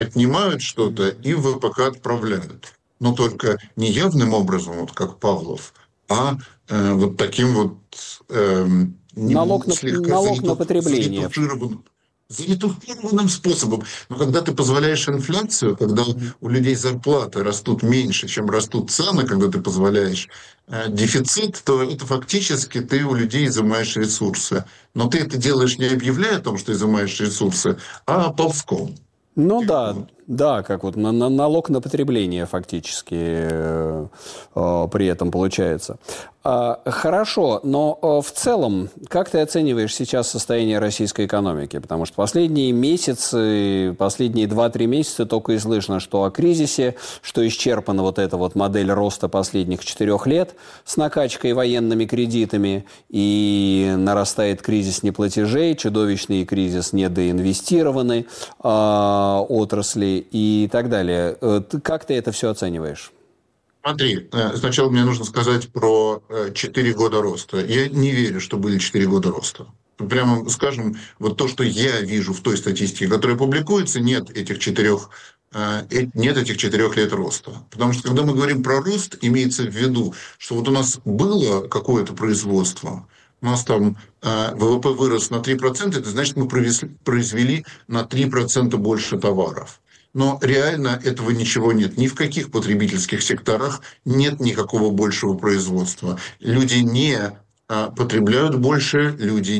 отнимают что-то и в ВПК отправляют. Но только не явным образом, вот как Павлов, а вот таким вот слегка Налог на потребление. заретушированным способом. Но когда ты позволяешь инфляцию, когда Мгм. у людей зарплаты растут меньше, чем растут цены, когда ты позволяешь дефицит, то это фактически ты у людей изымаешь ресурсы. Но ты это делаешь не объявляя о том, что изымаешь ресурсы, а ползком. Ну да, да, как вот налог на потребление фактически при этом получается. Хорошо, но в целом, как ты оцениваешь сейчас состояние российской экономики? Потому что последние месяцы, последние 2-3 месяца только и слышно, что о кризисе, что исчерпана вот эта вот модель роста последних 4 лет с накачкой военными кредитами, и нарастает кризис неплатежей, чудовищный кризис недоинвестированной отрасли и так далее. Как ты это все оцениваешь? Смотри, сначала мне нужно сказать про 4 года роста. Я не верю, что были 4 года роста. Прямо скажем, вот то, что я вижу в той статистике, которая публикуется, нет этих 4 лет роста. Потому что когда мы говорим про рост, имеется в виду, что вот у нас было какое-то производство, у нас там ВВП вырос на 3%, это значит, мы произвели на 3% больше товаров. Но реально этого ничего нет. Ни в каких потребительских секторах нет никакого большего производства. Люди не потребляют больше, люди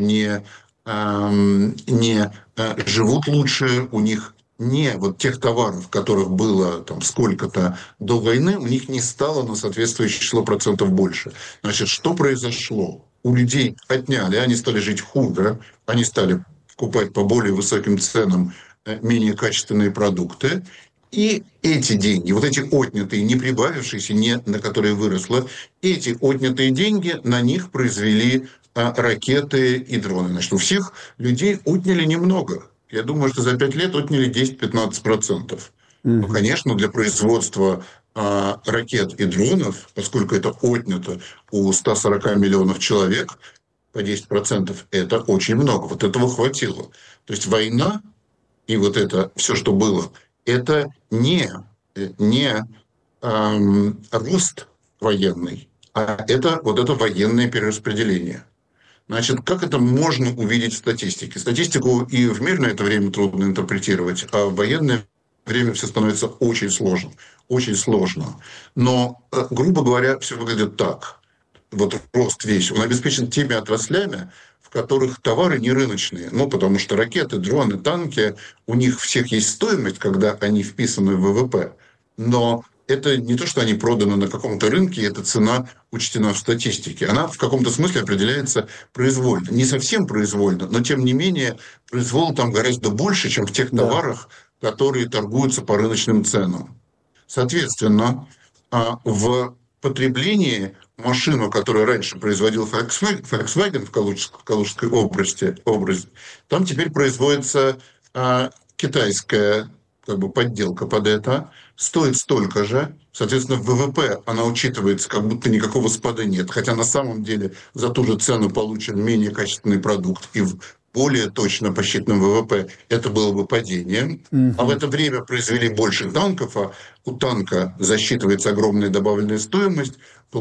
не живут лучше, у них не вот тех товаров, которых было там сколько-то до войны, у них не стало на соответствующее число процентов больше. Значит, что произошло? У людей отняли, они стали жить хуже, они стали покупать по более высоким ценам менее качественные продукты. И эти деньги, вот эти отнятые, не прибавившиеся, не на которые выросло, эти отнятые деньги, на них произвели ракеты и дроны. Значит, у всех людей отняли немного. Я думаю, что за 5 лет отняли 10-15%. Ну, Мгм. конечно, для производства ракет и дронов, поскольку это отнято у 140 миллионов человек, по 10% это очень много. Вот этого хватило. То есть война и вот это все, что было, это не рост военный, а это вот это военное перераспределение. Значит, как это можно увидеть в статистике? Статистику и в мирное это время трудно интерпретировать, а в военное время все становится очень сложно. Очень сложно. Но, грубо говоря, все выглядит так. Вот рост весь, он обеспечен теми отраслями, в которых товары не рыночные. Ну, потому что ракеты, дроны, танки, у них всех есть стоимость, когда они вписаны в ВВП. Но это не то, что они проданы на каком-то рынке, и эта цена учтена в статистике. Она в каком-то смысле определяется произвольно. Не совсем произвольно, но тем не менее произвол там гораздо больше, чем в тех Да. товарах, которые торгуются по рыночным ценам. Соответственно, в потреблении машину, которую раньше производил Volkswagen в Калужской области, там теперь производится китайская как бы подделка под это, стоит столько же, соответственно, в ВВП она учитывается, как будто никакого спада нет, хотя на самом деле за ту же цену получен менее качественный продукт, и в более точно посчитанном ВВП это было бы падением. А в Мгм. это время произвели больше танков, а у танка засчитывается огромная добавленная стоимость,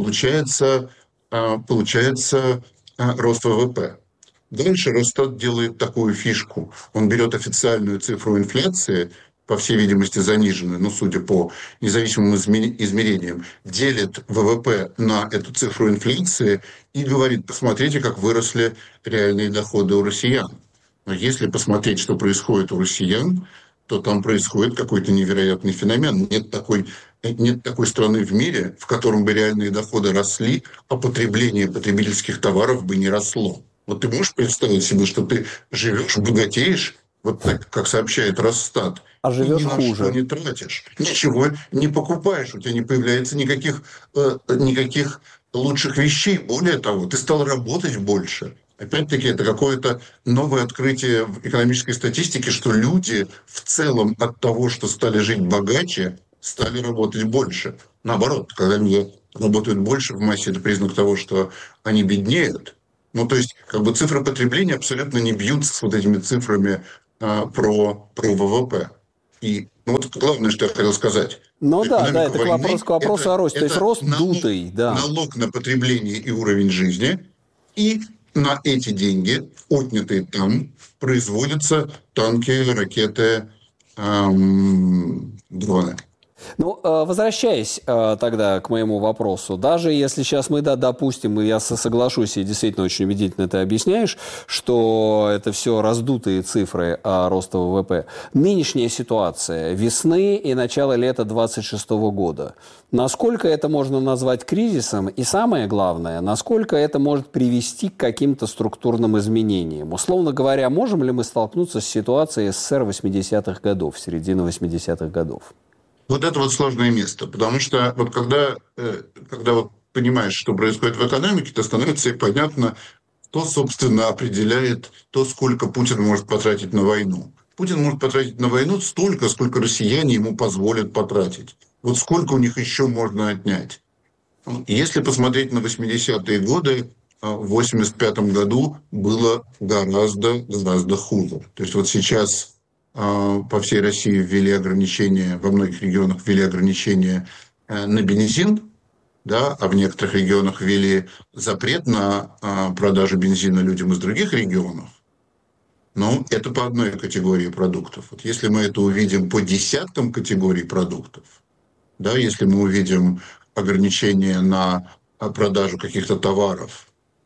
получается рост ВВП. Дальше Росстат делает такую фишку. Он берет официальную цифру инфляции, по всей видимости заниженную, но судя по независимым измерениям, делит ВВП на эту цифру инфляции и говорит, посмотрите, как выросли реальные доходы у россиян. Но если посмотреть, что происходит у россиян, то там происходит какой-то невероятный феномен. Нет такой страны в мире, в котором бы реальные доходы росли, а потребление потребительских товаров бы не росло. Вот ты можешь представить себе, что ты живешь, богатеешь, вот так, как сообщает Росстат, А и ни живешь на что хуже. не тратишь, ничего не покупаешь, у тебя не появляется никаких лучших вещей. Более того, ты стал работать больше. Опять-таки, это какое-то новое открытие в экономической статистике, что люди в целом от того, что стали жить богаче, стали работать больше. Наоборот, когда люди работают больше в массе, это признак того, что они беднеют. Ну, то есть, как бы цифры потребления абсолютно не бьются с вот этими цифрами про ВВП. И ну, вот главное, что я хотел сказать. Ну да, да, Экономика это к войны вопросу о росте. То есть это рост дутый, да. налог на потребление и уровень жизни. И на эти деньги, отнятые там, производятся танки, ракеты, дроны. Ну, возвращаясь тогда к моему вопросу, даже если сейчас мы, да, допустим, и я соглашусь, и действительно очень убедительно ты объясняешь, что это все раздутые цифры роста ВВП, нынешняя ситуация весны и начала лета 2026 года, насколько это можно назвать кризисом, и самое главное, насколько это может привести к каким-то структурным изменениям? Условно говоря, можем ли мы столкнуться с ситуацией СССР 80-х годов, середины 80-х годов? Вот это вот сложное место, потому что вот когда вот понимаешь, что происходит в экономике, то становится и понятно, кто, собственно, определяет то, сколько Путин может потратить на войну. Путин может потратить на войну столько, сколько россияне ему позволят потратить. Вот сколько у них еще можно отнять. Если посмотреть на 80-е годы, в 85 году было гораздо хуже. То есть вот сейчас по всей России ввели ограничения, во многих регионах ввели ограничения на бензин, да, а в некоторых регионах ввели запрет на продажу бензина людям из других регионов. Но это по одной категории продуктов. Вот если мы это увидим по десяткам категорий продуктов, да, если мы увидим ограничения на продажу каких-то товаров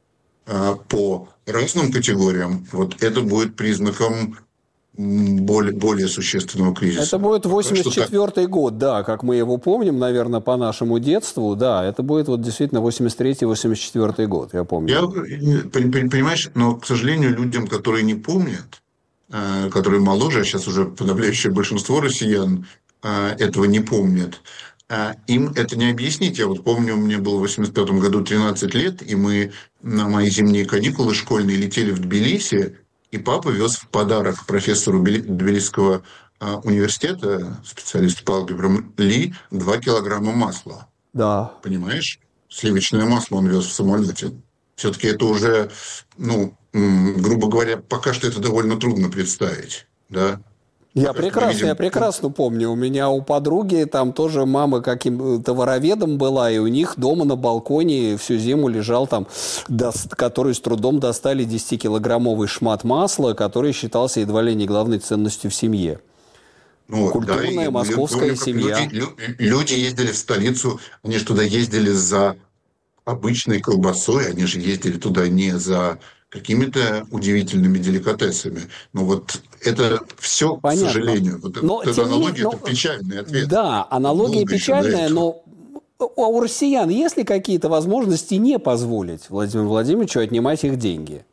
по разным категориям, вот это будет признаком более существенного Это кризиса. будет 84-й год, да, как мы его помним, наверное, по нашему детству, да, это будет вот действительно 83-84 год, я помню. Понимаешь, но, к сожалению, людям, которые не помнят, которые моложе, а сейчас уже подавляющее большинство россиян этого не помнят, им это не объяснить. Я вот помню, мне было в 85 году 13 лет, и мы на мои зимние каникулы школьные летели в Тбилиси, и папа вез в подарок профессору Тбилисского университета, специалисту по алгебрам Ли, 2 килограмма масла. Да. Понимаешь? Сливочное масло он вез в самолете. Все-таки это уже, ну, грубо говоря, пока что это довольно трудно представить. Да? Я прекрасно помню. У меня у подруги там тоже мама каким-то вороведом была, и у них дома на балконе всю зиму лежал там, который с трудом достали 10-килограммовый шмат масла, который считался едва ли не главной ценностью в семье. Ну, Культурная да, московская семья. Люди ездили в столицу, они же туда ездили за обычной колбасой, они же ездили туда не за какими-то удивительными деликатесами. Но вот это все, к Понятно. сожалению, вот Но, эта аналогия, но, это печальный ответ. да, аналогия Долго еще до печальная, этого. но у россиян есть ли какие-то возможности не позволить Владимиру Владимировичу отнимать их деньги?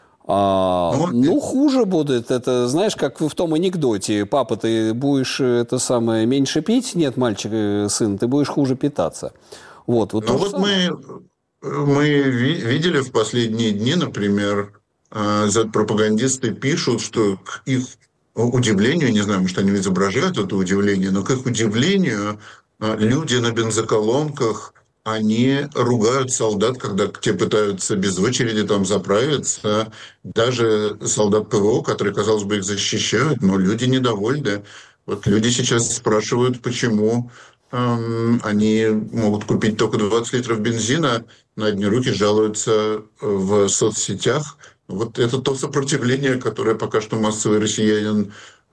Ну, хуже будет. Это, знаешь, как в том анекдоте. Папа, ты будешь меньше пить? Нет, мальчик, сын, ты будешь хуже питаться. Вот Ну вот мы видели в последние дни, например, пропагандисты пишут, что к их удивлению, не знаю, может, они изображают это удивление, но к их удивлению люди на бензоколонках, они ругают солдат, когда те пытаются без очереди там заправиться. Даже солдат ПВО, которые, казалось бы, их защищают, но люди недовольны. Вот люди сейчас спрашивают, почему они могут купить только 20 литров бензина, на одни руки жалуются в соцсетях. Вот это то сопротивление, которое пока что массовый россиянин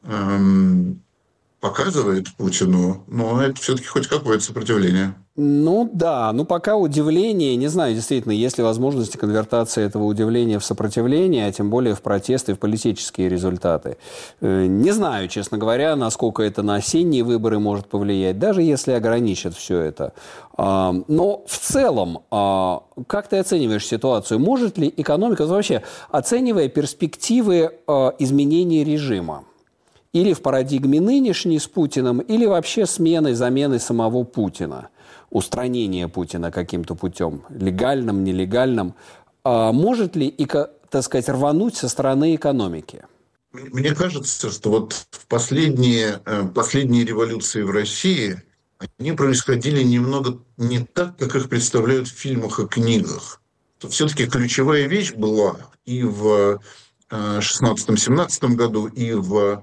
показывает Путину, но это все-таки хоть какое-то сопротивление. Ну да, ну пока удивление, не знаю, действительно, есть ли возможности конвертации этого удивления в сопротивление, а тем более в протесты и в политические результаты. Не знаю, честно говоря, насколько это на осенние выборы может повлиять, даже если ограничат все это. Но в целом, как ты оцениваешь ситуацию? Может ли экономика, вообще оценивая перспективы изменения режима, или в парадигме нынешней с Путиным, или вообще заменой самого Путина, устранения Путина каким-то путем, легальным, нелегальным, может ли, так сказать, рвануть со стороны экономики? Мне кажется, что вот в последние революции в России, они происходили немного не так, как их представляют в фильмах и книгах. Все-таки ключевая вещь была и в 16-17 году, и в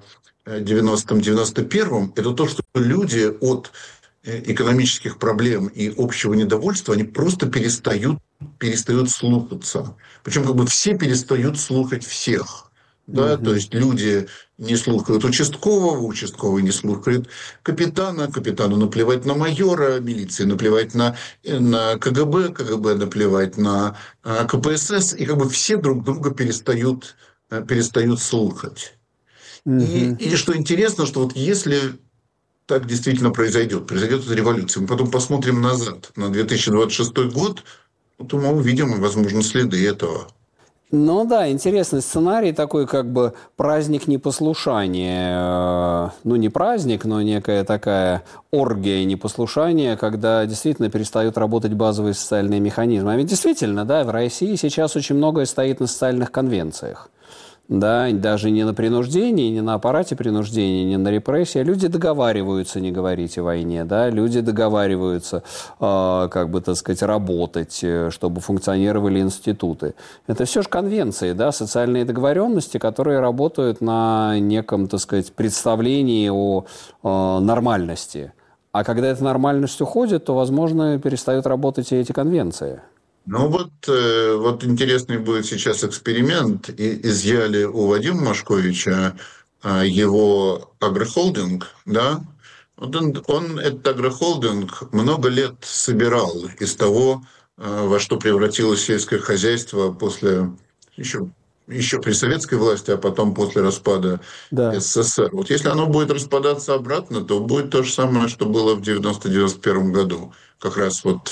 90-м, 91-м, это то, что люди от экономических проблем и общего недовольства, они просто перестают слушаться. Причем как бы все перестают слушать всех. Да, то Мгм. есть люди не слушают участкового, участковый не слушает капитана, капитану наплевать на майора, милиции наплевать на КГБ, КГБ наплевать на КПСС, и как бы все друг друга перестают слушать. Мгм. И что интересно, что вот если так действительно произойдет эта революция, мы потом посмотрим назад на 2026 год, то мы увидим, возможно, следы этого. Ну да, интересный сценарий такой, как бы праздник непослушания. Ну, не праздник, но некая такая оргия непослушания, когда действительно перестают работать базовые социальные механизмы. А ведь действительно, да, в России сейчас очень многое стоит на социальных конвенциях. Да, даже не на принуждении, не на аппарате принуждения, не на репрессии. Люди договариваются не говорить о войне, да, люди договариваются, как бы, так сказать, работать, чтобы функционировали институты. Это все же конвенции, да, социальные договоренности, которые работают на неком, так сказать, представлении о нормальности. А когда эта нормальность уходит, то, возможно, перестают работать и эти конвенции. Ну вот интересный будет сейчас эксперимент. Изъяли у Вадима Машковича его агрохолдинг, да? Вот он этот агрохолдинг много лет собирал из того, во что превратилось сельское хозяйство после еще, еще при советской власти, а потом после распада Да. СССР. Вот если оно будет распадаться обратно, то будет то же самое, что было в 90-91 году, как раз вот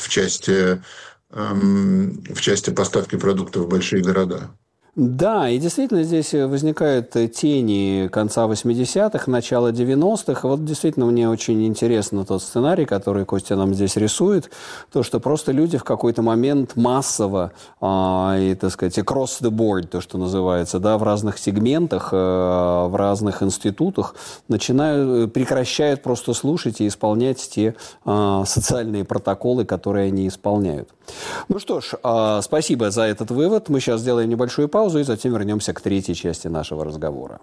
в части поставки продуктов в большие города. Да, и действительно здесь возникают тени конца 80-х, начала 90-х. Вот действительно мне очень интересно тот сценарий, который Костя нам здесь рисует. То, что просто люди в какой-то момент массово, и, так сказать, across the board, то, что называется, да, в разных сегментах, в разных институтах прекращают просто слушать и исполнять те социальные протоколы, которые они исполняют. Ну что ж, спасибо за этот вывод. Мы сейчас сделаем небольшую паузу и затем вернемся к третьей части нашего разговора.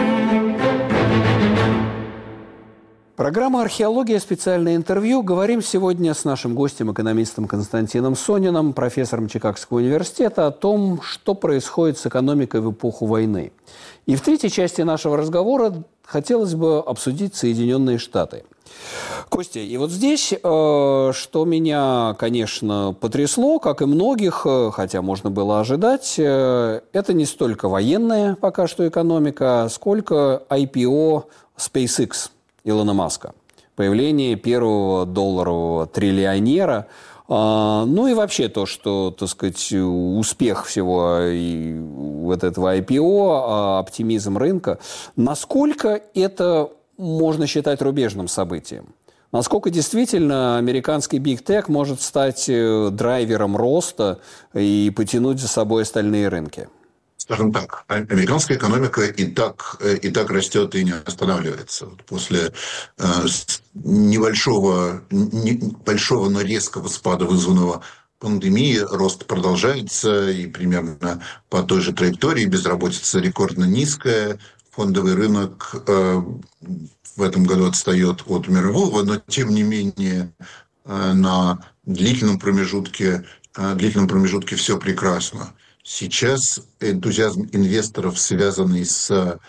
Программа «Археология. Специальное интервью». Говорим сегодня с нашим гостем, экономистом Константином Сониным, профессором Чикагского университета, о том, что происходит с экономикой в эпоху войны. И в третьей части нашего разговора хотелось бы обсудить Соединенные Штаты. Костя, и вот здесь, что меня, конечно, потрясло, как и многих, хотя можно было ожидать, это не столько военная пока что экономика, сколько IPO SpaceX Илона Маска. Появление первого долларового триллионера. Ну и вообще то, что, так сказать, успех всего и вот этого IPO, оптимизм рынка, насколько это можно считать рубежным событием? Насколько действительно американский Big Tech может стать драйвером роста и потянуть за собой остальные рынки? Скажем так, американская экономика и так растет и не останавливается. Вот после большого, но резкого спада, вызванного пандемией, рост продолжается и примерно по той же траектории. Безработица рекордно низкая, фондовый рынок в этом году отстает от мирового, но тем не менее на длительном промежутке все прекрасно. Сейчас энтузиазм инвесторов, связанный с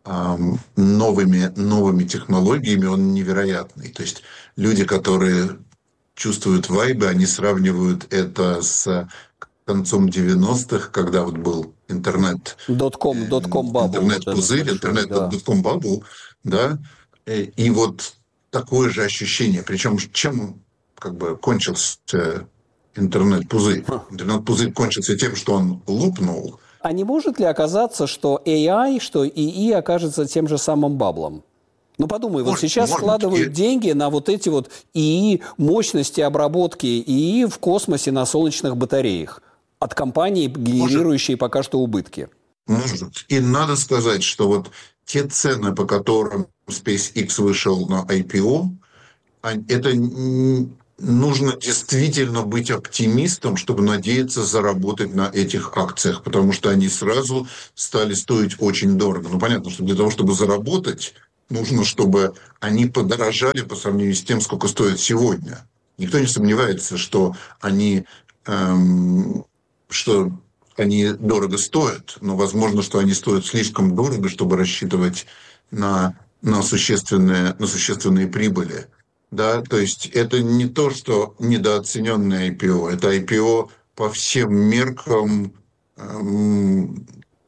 новыми технологиями, он невероятный. То есть люди, которые чувствуют вайбы, они сравнивают это с концом 90-х, когда вот был Дотком-бабл, вот этот интернет-пузырь, большой, да. интернет-дотком-бабл, да, и вот такое же ощущение. Причем чем как бы кончился интернет-пузырь? Интернет-пузырь кончился тем, что он лопнул. А не может ли оказаться, что AI, что ИИ окажется тем же самым баблом? Ну, подумай, вот сейчас вкладывают деньги на вот эти вот ИИ, мощности обработки ИИ в космосе на солнечных батареях от компаний, генерирующей пока что убытки. Может. И надо сказать, что вот те цены, по которым SpaceX вышел на IPO, это нужно действительно быть оптимистом, чтобы надеяться заработать на этих акциях, потому что они сразу стали стоить очень дорого. Ну, понятно, что для того, чтобы заработать, нужно, чтобы они подорожали по сравнению с тем, сколько стоят сегодня. Никто не сомневается, они, эм, что они дорого стоят, но возможно, что они стоят слишком дорого, чтобы рассчитывать на существенные прибыли. Да, то есть это не то, что недооцененное IPO, это IPO по всем меркам эм,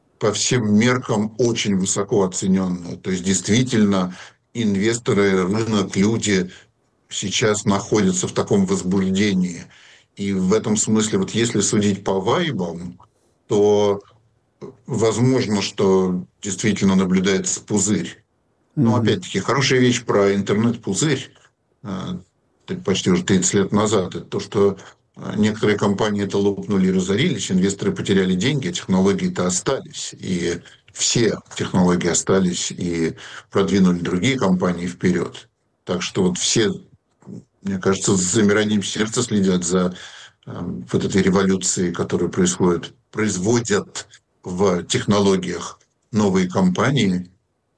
очень высоко оцененная. То есть действительно инвесторы, рынок, люди сейчас находятся в таком возбуждении. И в этом смысле, вот если судить по вайбам, то возможно, что действительно наблюдается пузырь. Но Мгм. опять-таки, хорошая вещь про интернет-пузырь почти уже 30 лет назад, это то, что некоторые компании это лопнули и разорились, инвесторы потеряли деньги, а технологии-то остались. И все технологии остались и продвинули другие компании вперед. Так что вот все, мне кажется, с замиранием сердца следят за вот этой революцией, которая производят в технологиях новые компании.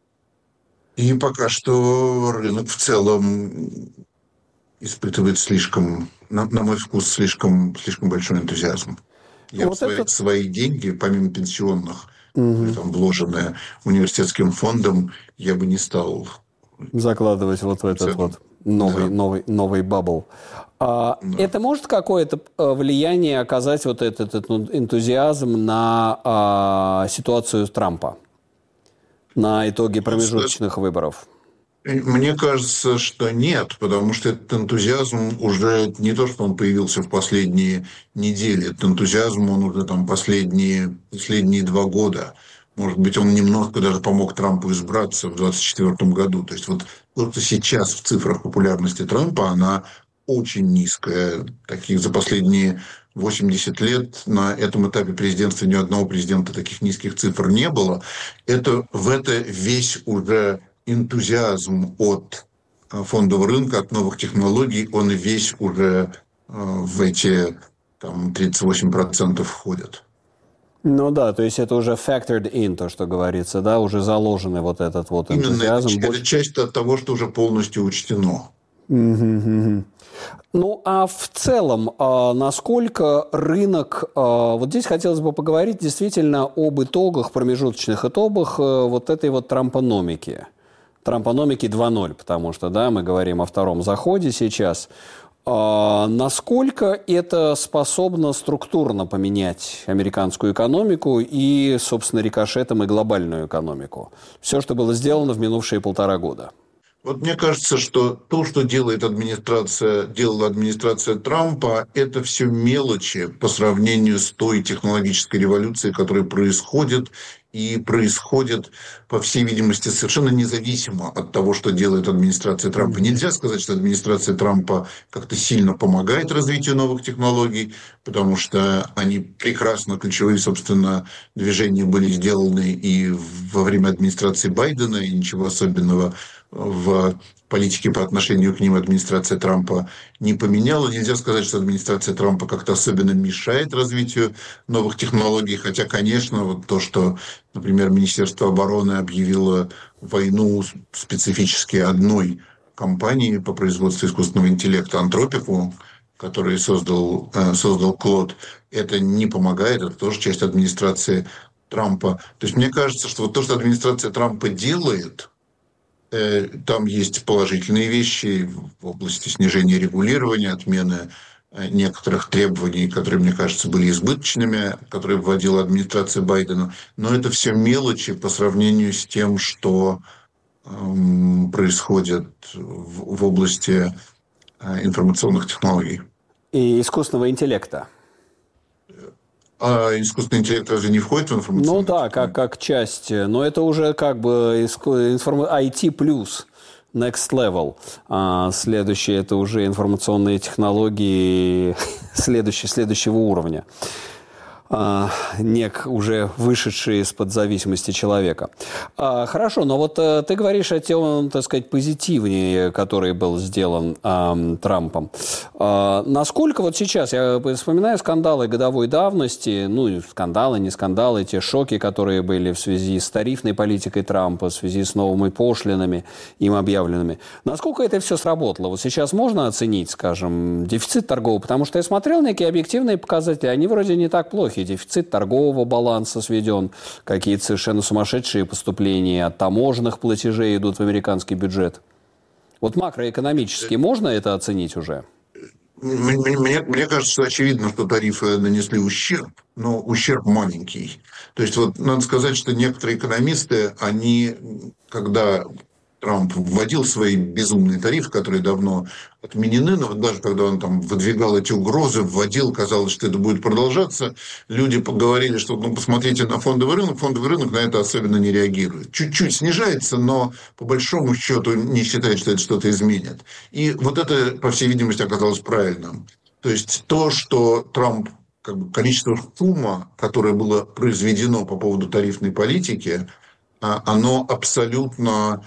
И пока что рынок в целом испытывает на мой вкус, слишком большой энтузиазм. Я бы Вот это... свои деньги, помимо пенсионных, которые Мгм. там вложены университетским фондом, я бы не стал Закладывать вот в этот цену. вот новый, Да, новый, новый бабл. да. Это может какое-то влияние оказать вот этот энтузиазм на ситуацию Трампа, на итоги промежуточных выборов? Мне кажется, что нет, потому что этот энтузиазм уже не то, что он появился в последние недели, этот энтузиазм, он уже там последние 2 года. Может быть, он немножко даже помог Трампу избраться в 2024 году. То есть вот просто сейчас в цифрах популярности Трампа она очень низкая. Таких за последние 80 лет на этом этапе президентства ни одного президента таких низких цифр не было. В это весь уже энтузиазм от фондового рынка, от новых технологий, он весь уже в эти там 38% входит. Ну да, то есть это уже factored in, то, что говорится, да, уже заложенный вот этот вот Именно энтузиазм. это часть от того, что уже полностью учтено. Мгм, мгм. Ну, а в целом, насколько рынок... Вот здесь хотелось бы поговорить действительно об итогах, промежуточных итогах вот этой вот трампономики. Трампономики 2.0, потому что, да, мы говорим о втором заходе сейчас. Насколько это способно структурно поменять американскую экономику и, собственно, рикошетом и глобальную экономику? Все, что было сделано в минувшие 1,5 года. Вот мне кажется, что то, что делала администрация Трампа, это все мелочи по сравнению с той технологической революцией, которая происходит, по всей видимости, совершенно независимо от того, что делает администрация Трампа. Мгм. Нельзя сказать, что администрация Трампа как-то сильно помогает развитию новых технологий, потому что они прекрасно, ключевые, собственно, движения были сделаны и во время администрации Байдена, и ничего особенного в политике по отношению к ним администрация Трампа не поменяла. Нельзя сказать, что администрация Трампа как-то особенно мешает развитию новых технологий, хотя, конечно, вот то, что, например, Министерство обороны объявило войну специфически одной компании по производству искусственного интеллекта Антропику, который создал Клод, это не помогает, это тоже часть администрации Трампа. То есть мне кажется, что вот то, что администрация Трампа делает, там есть положительные вещи в области снижения регулирования, отмены некоторых требований, которые, мне кажется, были избыточными, которые вводила администрация Байдена. Но это все мелочи по сравнению с тем, что происходит в области информационных технологий. И искусственного интеллекта. А искусственный интеллект разве не входит в Ну информационные да, технологии? как часть, но это уже как бы IT плюс, next level. Следующее это уже информационные технологии следующего уровня. уже вышедшие из-под зависимости человека. Хорошо, но вот ты говоришь о том, так сказать, позитивнее, который был сделан Трампом. Насколько вот сейчас, я вспоминаю скандалы годовой давности, ну, скандалы, не скандалы, те шоки, которые были в связи с тарифной политикой Трампа, в связи с новыми пошлинами, им объявленными. Насколько это все сработало? Вот сейчас можно оценить, скажем, дефицит торгового? Потому что я смотрел некие объективные показатели, они вроде не так плохи. Дефицит торгового баланса сведен, какие-то совершенно сумасшедшие поступления от таможенных платежей идут в американский бюджет. Вот макроэкономически можно это оценить уже? Мне кажется, что очевидно, что тарифы нанесли ущерб, но ущерб маленький. То есть вот надо сказать, что некоторые экономисты, они, когда Трамп вводил свои безумные тарифы, которые давно отменены, но вот даже когда он там выдвигал эти угрозы, вводил, казалось, что это будет продолжаться, люди поговорили, что ну, посмотрите на фондовый рынок на это особенно не реагирует. Чуть-чуть снижается, но по большому счету не считает, что это что-то изменит. И вот это, по всей видимости, оказалось правильным. То есть то, что Трамп количество шума, которое было произведено по поводу тарифной политики, оно абсолютно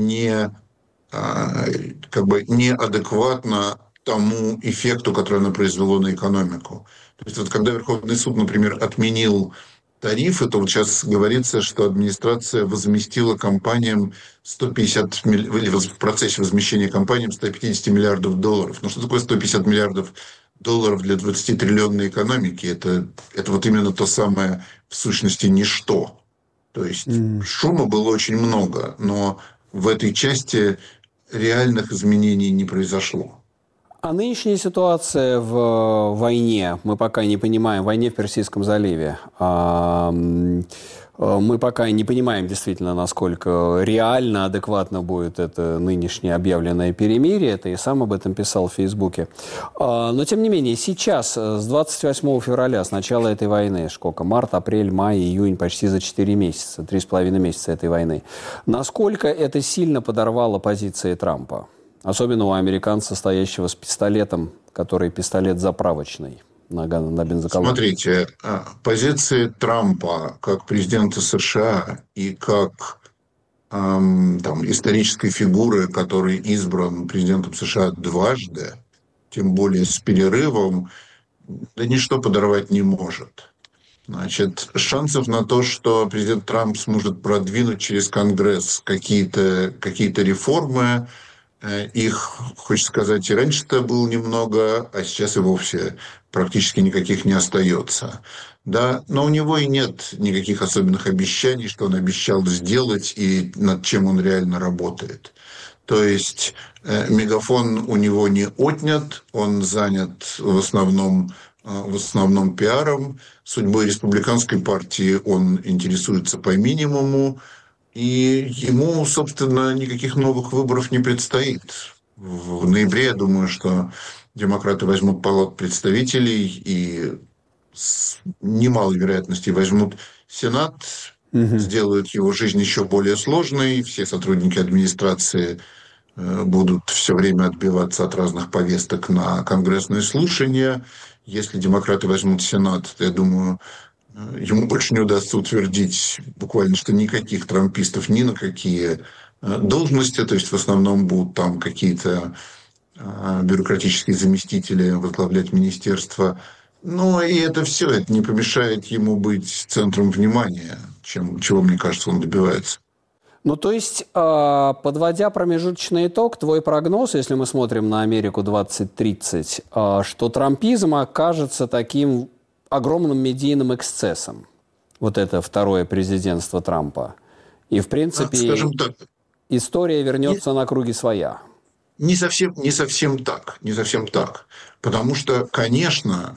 неадекватно тому эффекту, который оно произвело на экономику. То есть вот когда Верховный суд, например, отменил тарифы, то вот сейчас говорится, что администрация возместила компаниям 150 или в процессе возмещения компаниям 150 миллиардов долларов. Но что такое 150 миллиардов долларов для 20-триллионной экономики? Это вот именно то самое, в сущности, ничто. То есть шума было очень много, но в этой части реальных изменений не произошло. А нынешняя ситуация в войне, мы пока не понимаем, в войне в Персидском заливе, мы пока не понимаем действительно, насколько реально, адекватно будет это нынешнее объявленное перемирие. Это я сам об этом писал в Фейсбуке. Но, тем не менее, сейчас, с 28 февраля, с начала этой войны, сколько? Март, апрель, май, июнь, почти за 4 месяца, 3,5 месяца этой войны. Насколько это сильно подорвало позиции Трампа? Особенно у американца, стоящего с пистолетом, который пистолет заправочный на бензоколонке. Смотрите, позиции Трампа как президента США и как исторической фигуры, который избран президентом США дважды, тем более с перерывом, да ничто подорвать не может. Значит, шансов на то, что президент Трамп сможет продвинуть через Конгресс какие-то реформы, их, хочется сказать, и раньше-то было немного, а сейчас и вовсе практически никаких не остается. Да? Но у него и нет никаких особенных обещаний, что он обещал сделать и над чем он реально работает. То есть мегафон у него не отнят, он занят в основном пиаром. Судьбой республиканской партии он интересуется по минимуму. И ему, собственно, никаких новых выборов не предстоит. В ноябре, я думаю, что демократы возьмут палату представителей и с немалой вероятностью возьмут Сенат, сделают его жизнь еще более сложной. Все сотрудники администрации будут все время отбиваться от разных повесток на конгрессные слушания. Если демократы возьмут Сенат, то, я думаю, ему больше не удастся утвердить буквально, что никаких трампистов ни на какие должности, то есть в основном будут там какие-то бюрократические заместители возглавлять министерство. Но и это все, это не помешает ему быть центром внимания, чего, мне кажется, он добивается. Ну, то есть, подводя промежуточный итог, твой прогноз, если мы смотрим на Америку 2030, что трампизм окажется таким огромным медийным эксцессом. Вот это второе президентство Трампа. И, в принципе, скажем так, история вернется на круги своя. Не совсем так. Потому что, конечно,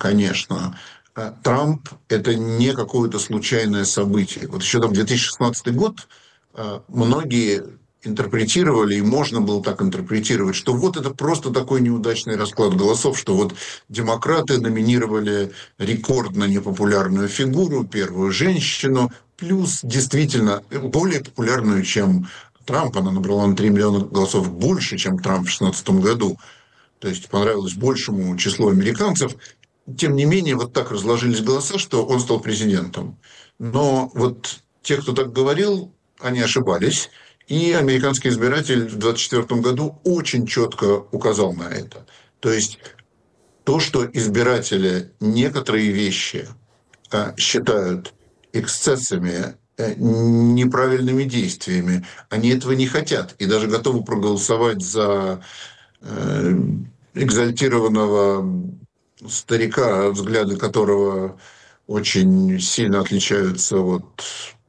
Трамп – это не какое-то случайное событие. Вот еще там 2016 год многие интерпретировали, и можно было так интерпретировать, что вот это просто такой неудачный расклад голосов, что вот демократы номинировали рекордно непопулярную фигуру, первую женщину, плюс действительно более популярную, чем Трамп. Она набрала на 3 миллиона голосов больше, чем Трамп в 2016 году. То есть понравилось большему числу американцев. тем не менее, вот так разложились голоса, что он стал президентом. Но вот те, кто так говорил, они ошибались. И американский избиратель в 2024 году очень четко указал на это. То есть то, что избиратели некоторые вещи считают эксцессами, неправильными действиями, они этого не хотят и даже готовы проголосовать за э, экзальтированного старика, взгляды которого очень сильно отличаются от,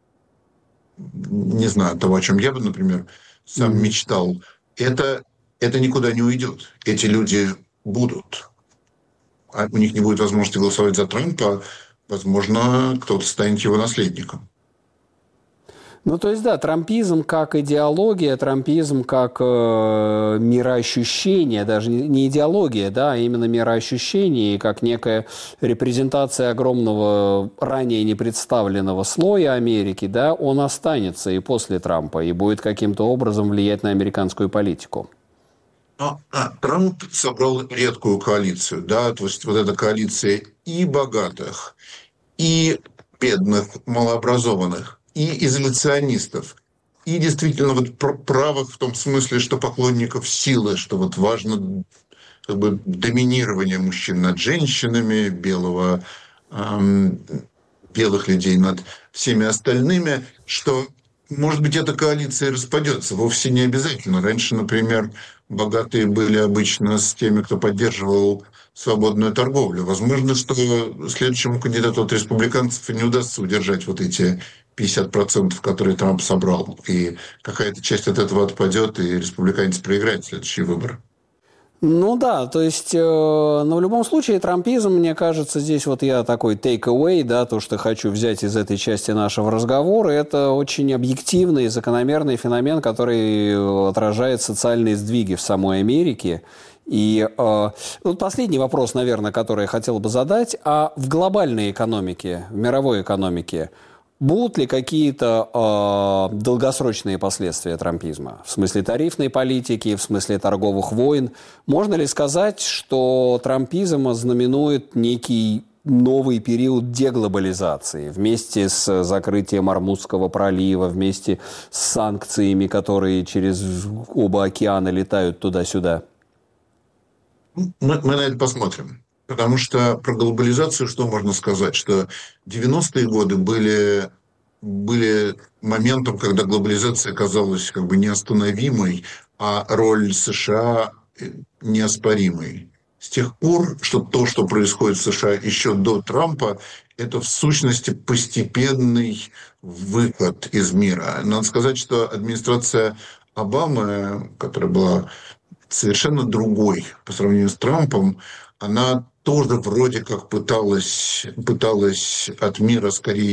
не знаю, того, о чем я бы, например, сам Мгм. мечтал, это, это никуда не уйдет. Эти люди будут. У них не будет возможности голосовать за Трампа, возможно, кто-то станет его наследником. Ну, то есть, да, трампизм как идеология, трампизм как мироощущение, даже не идеология, да, а именно мироощущение, и как некая репрезентация огромного, ранее не представленного слоя Америки, да, он останется и после Трампа, и будет каким-то образом влиять на американскую политику. Но Трамп собрал редкую коалицию, да, то есть вот эта коалиция и богатых, и бедных, малообразованных, и изоляционистов, и действительно вот правых в том смысле, что поклонников силы, что вот важно как бы доминирование мужчин над женщинами, эм, белых людей над всеми остальными, что, может быть, эта коалиция распадется. Вовсе не обязательно. Раньше, например, богатые были обычно с теми, кто поддерживал свободную торговлю. Возможно, что следующему кандидату от республиканцев и не удастся удержать вот эти 50%, которые Трамп собрал. И какая-то часть от этого отпадет, и республиканец проиграет следующие выборы. Ну да, то есть, но в любом случае трампизм, мне кажется, здесь вот я такой take away, да, то, что хочу взять из этой части нашего разговора, это очень объективный и закономерный феномен, который отражает социальные сдвиги в самой Америке. И вот последний вопрос, наверное, который я хотел бы задать, а в глобальной экономике, в мировой экономике, будут ли какие-то долгосрочные последствия трампизма? В смысле тарифной политики, в смысле торговых войн? Можно ли сказать, что трампизм ознаменует некий новый период деглобализации вместе с закрытием Ормузского пролива, вместе с санкциями, которые через оба океана летают туда-сюда? Мы на это посмотрим. Потому что про глобализацию что можно сказать? Что 90-е годы были моментом, когда глобализация казалась как бы неостановимой, а роль США неоспоримой. С тех пор, что то, что происходит в США еще до Трампа, это в сущности постепенный выход из мира. Надо сказать, что администрация Обамы, которая была совершенно другой по сравнению с Трампом, она тоже вроде как пыталась от мира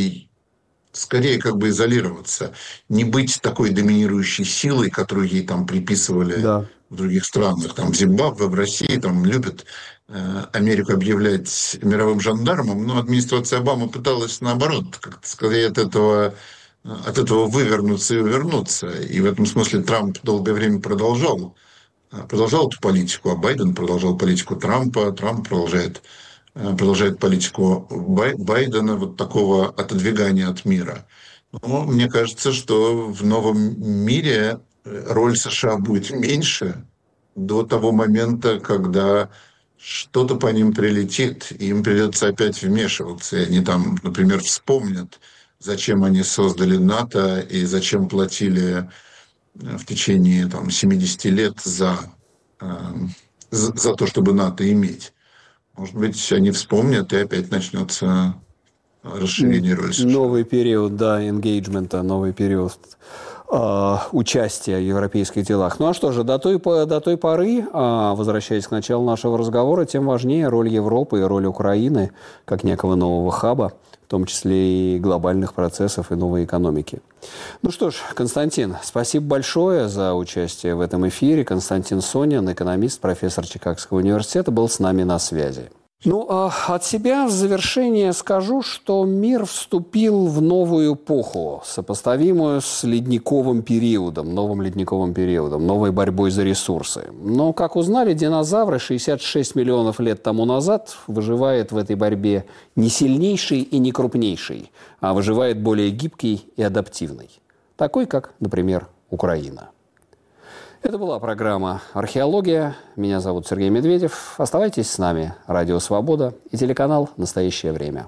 скорее как бы изолироваться, не быть такой доминирующей силой, которую ей там приписывали Да. в других странах. Там в Зимбабве, в России там любят Америку объявлять мировым жандармом, но администрация Обамы пыталась наоборот, как-то скорее от этого вывернуться и увернуться. И в этом смысле Трамп долгое время продолжал эту политику, а Байден продолжал политику Трампа, Трамп продолжает политику Байдена, вот такого отодвигания от мира. Но мне кажется, что в новом мире роль США будет меньше до того момента, когда что-то по ним прилетит, и им придется опять вмешиваться. И они там, например, вспомнят, зачем они создали НАТО и зачем платили в течение там, 70 лет э, за то, чтобы НАТО иметь. Может быть, они вспомнят, и опять начнется расширение роли США. Новый период, да, энгейджмента, новый период участия в европейских делах. Ну а что же, до той поры, возвращаясь к началу нашего разговора, тем важнее роль Европы и роль Украины как некого нового хаба, в том числе и глобальных процессов и новой экономики. Ну что ж, Константин, спасибо большое за участие в этом эфире. Константин Сонин, экономист, профессор Чикагского университета, был с нами на связи. Ну, от себя в завершение скажу, что мир вступил в новую эпоху, сопоставимую с ледниковым периодом, новым ледниковым периодом, новой борьбой за ресурсы. Но, как узнали, динозавры 66 миллионов лет тому назад выживает в этой борьбе не сильнейший и не крупнейший, а выживает более гибкий и адаптивный. Такой, как, например, Украина. Это была программа «Археология». Меня зовут Сергей Медведев. Оставайтесь с нами. Радио «Свобода» и телеканал «Настоящее время».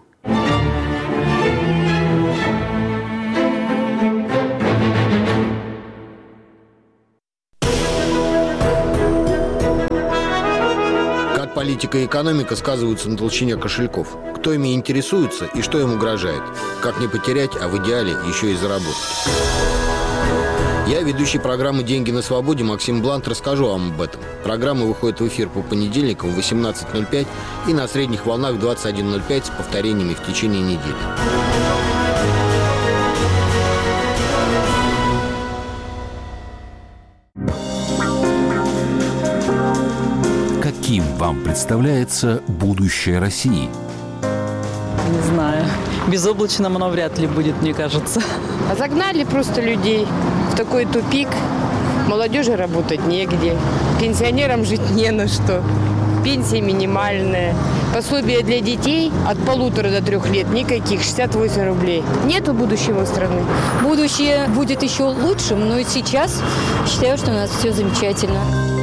Как политика и экономика сказываются на толщине кошельков? Кто ими интересуется и что им угрожает? Как не потерять, а в идеале еще и заработать? Я, ведущий программы «Деньги на свободе» Максим Блант, расскажу вам об этом. Программа выходит в эфир по понедельникам в 18:05 и на средних волнах в 21:05 с повторениями в течение недели. Каким вам представляется будущее России? Не знаю. Безоблачным оно вряд ли будет, мне кажется. Загнали просто людей в такой тупик. Молодежи работать негде. Пенсионерам жить не на что. Пенсия минимальная. Пособие для детей от 1,5 до 3 лет никаких, 68 рублей. Нету будущего страны. Будущее будет еще лучшим, но и сейчас считаю, что у нас все замечательно.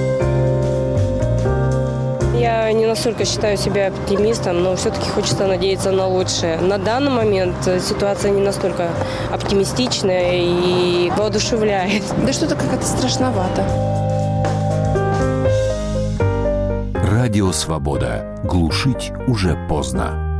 Я не настолько считаю себя оптимистом, но все-таки хочется надеяться на лучшее. На данный момент ситуация не настолько оптимистичная и воодушевляет. Да что-то как-то страшновато. Радио «Свобода». Глушить уже поздно.